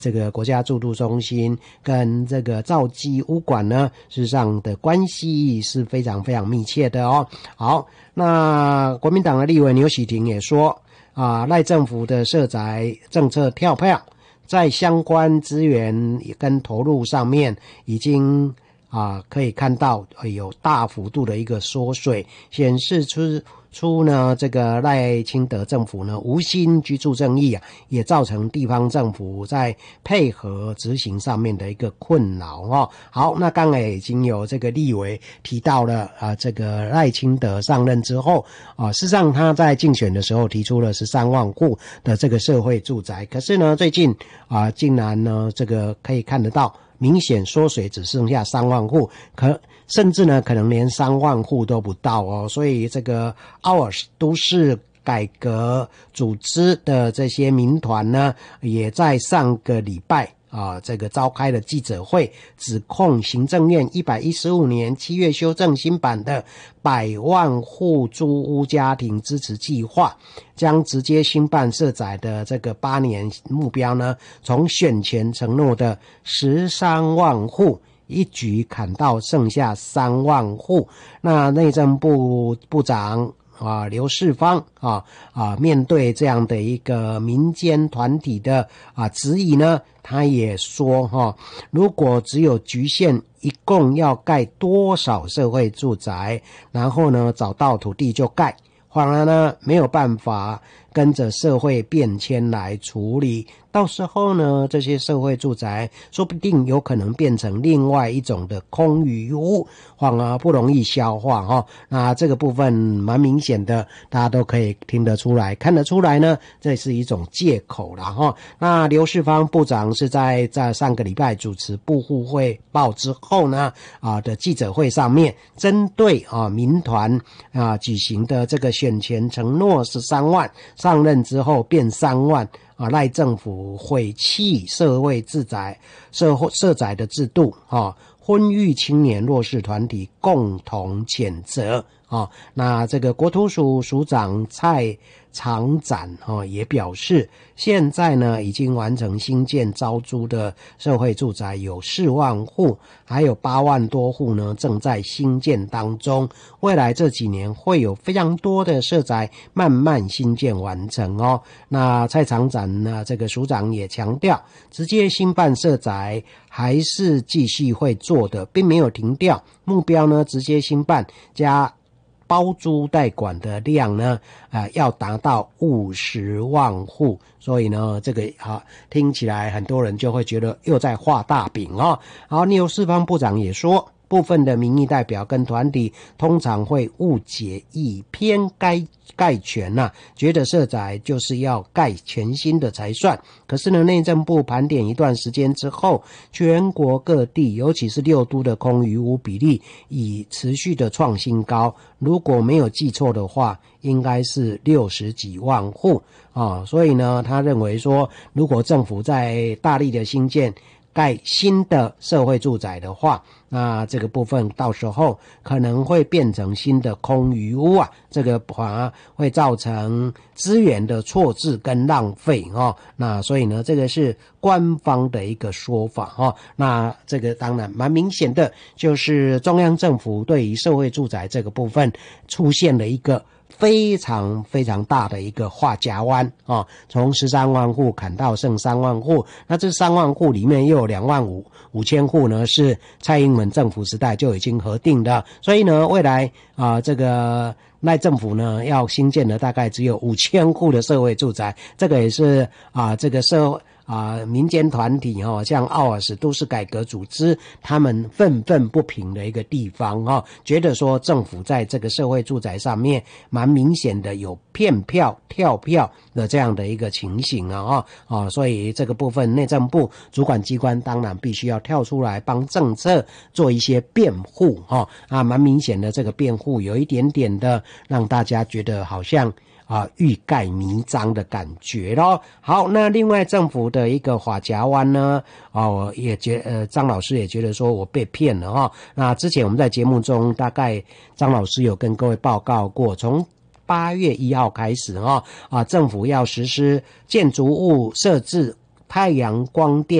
这个国家住都中心跟这个兆基屋馆呢，事实上的关系是非常非常密切的哦。好，那国民党的立委牛喜婷也说赖政府的社宅政策跳票，在相关资源跟投入上面已经可以看到有大幅度的一个缩水，显示出呢这个赖清德政府呢无心居住正义也造成地方政府在配合执行上面的一个困扰哦。好，那刚才已经有这个立委提到了这个赖清德上任之后事实上他在竞选的时候提出了13万户的这个社会住宅，可是呢最近竟然呢这个可以看得到明显缩水，只剩下3万户，甚至呢可能连3万户都不到哦。所以这个奥尔都市改革组织的这些民团呢，也在上个礼拜这个召开了记者会，指控行政院115年7月修正新版的100万户租屋家庭支持计划，将直接兴办社宅的这个8年目标呢，从选前承诺的13万户一举砍到剩下3万户。那内政部部长刘世芳面对这样的一个民间团体的质疑呢，他也说如果只有局限一共要盖多少社会住宅，然后呢找到土地就盖，反而呢没有办法跟着社会变迁来处理，到时候呢这些社会住宅说不定有可能变成另外一种的空余屋，反而不容易消化那这个部分蛮明显的，大家都可以听得出来看得出来呢，这是一种借口啦那刘世芳部长是在上个礼拜主持部户汇报之后呢的记者会上面，针对民团举行的这个选前承诺13万，上任之后变3万赖政府毁弃社会住宅社宅的制度婚育青年弱势团体共同谴责那这个国土署署长蔡长展也表示，现在呢已经完成新建招租的社会住宅有4万户，还有8万多户呢正在新建当中，未来这几年会有非常多的社宅慢慢新建完成那蔡长展呢这个署长也强调，直接兴办社宅还是继续会做的，并没有停掉，目标呢直接兴办加包租代管的量呢要达到50万户，所以呢这个听起来很多人就会觉得又在画大饼好，刘世芳部长也说，部分的民意代表跟团体通常会误解以偏概全觉得社宅就是要盖全新的才算。可是呢内政部盘点一段时间之后，全国各地尤其是6都的空余屋比例已持续的创新高，如果没有记错的话应该是60几万户所以呢他认为说，如果政府在大力的新建盖新的社会住宅的话，那这个部分到时候可能会变成新的空余屋这个反而会造成资源的错置跟浪费那所以呢这个是官方的一个说法那这个当然蛮明显的，就是中央政府对于社会住宅这个部分出现了一个非常非常大的一个画夹弯从13万户砍到剩3万户，那这3万户里面又有2万5千户呢是蔡英文政府时代就已经核定的，所以呢未来这个赖政府呢要新建的大概只有5000户的社会住宅，这个也是这个民间团体像奥尔斯都市改革组织他们愤愤不平的一个地方觉得说政府在这个社会住宅上面蛮明显的有骗票跳票的这样的一个情形所以这个部分内政部主管机关当然必须要跳出来帮政策做一些辩护蛮明显的这个辩护有一点点的让大家觉得好像欲盖弥彰的感觉咯。好，那另外政府的一个法夹湾呢我也张老师也觉得说我被骗了那之前我们在节目中大概张老师有跟各位报告过，从8月1号开始政府要实施建筑物设置太阳光电